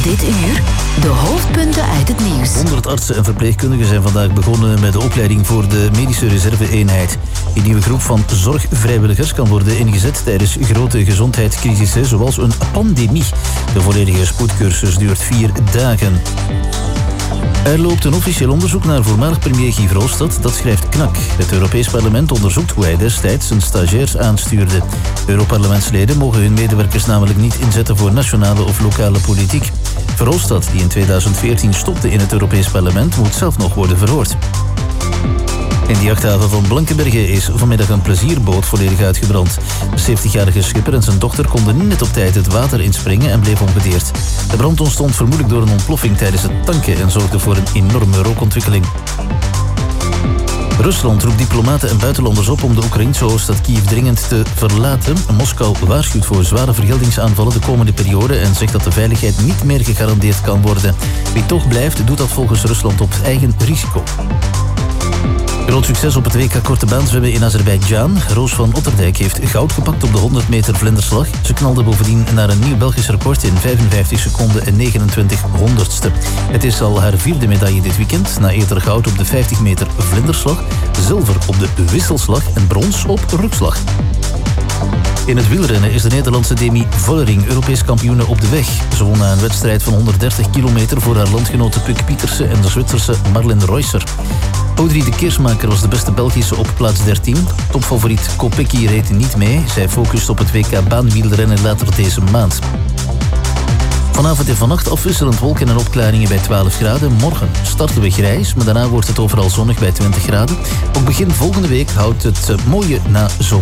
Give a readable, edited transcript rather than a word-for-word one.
Dit uur de hoofdpunten uit het nieuws. 100 artsen en verpleegkundigen zijn vandaag begonnen met de opleiding voor de medische reserve-eenheid. Die nieuwe groep van zorgvrijwilligers kan worden ingezet tijdens grote gezondheidscrisissen zoals een pandemie. De volledige spoedcursus duurt 4 dagen. Er loopt een officieel onderzoek naar voormalig premier Guy Verhofstadt, dat schrijft KNAK. Het Europees Parlement onderzoekt hoe hij destijds zijn stagiairs aanstuurde. Europarlementsleden mogen hun medewerkers namelijk niet inzetten voor nationale of lokale politiek. Verhofstadt, die in 2014 stopte in het Europees Parlement, moet zelf nog worden verhoord. In de jachthaven van Blankenberge is vanmiddag een plezierboot volledig uitgebrand. De 70-jarige schipper en zijn dochter konden niet net op tijd het water inspringen en bleef ongedeerd. De brand ontstond vermoedelijk door een ontploffing tijdens het tanken en zorgde voor een enorme rookontwikkeling. Rusland roept diplomaten en buitenlanders op om de Oekraïense hoofdstad Kiev dringend te verlaten. Moskou waarschuwt voor zware vergeldingsaanvallen de komende periode en zegt dat de veiligheid niet meer gegarandeerd kan worden. Wie toch blijft, doet dat volgens Rusland op eigen risico. Groot succes op het WK Korte Baan zwemmen in Azerbeidzjan. Roos van Otterdijk heeft goud gepakt op de 100 meter vlinderslag. Ze knalde bovendien naar een nieuw Belgisch record in 55 seconden en 29 honderdste. Het is al haar 4e medaille dit weekend, na eerder goud op de 50 meter vlinderslag, zilver op de wisselslag en brons op rugslag. In het wielrennen is de Nederlandse Demi Vollering Europees kampioene op de weg. Ze won na een wedstrijd van 130 kilometer voor haar landgenote Puk Pieterse en de Zwitserse Marlen Reusser. Audrey de Keersmaker was de beste Belgische op plaats 13. Topfavoriet Kopecky reed niet mee. Zij focust op het WK baanwielrennen later deze maand. Vanavond en vannacht afwisselend wolken en opklaringen bij 12 graden. Morgen starten we grijs, maar daarna wordt het overal zonnig bij 20 graden. Ook begin volgende week houdt het mooie na zomer.